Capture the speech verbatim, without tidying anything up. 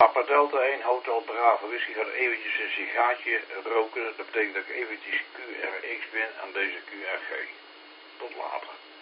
Papa Delta één, Hotel Bravo Whisky, gaat eventjes een sigaartje roken. Dat betekent dat ik eventjes Q R X ben aan deze Q R G. Tot later.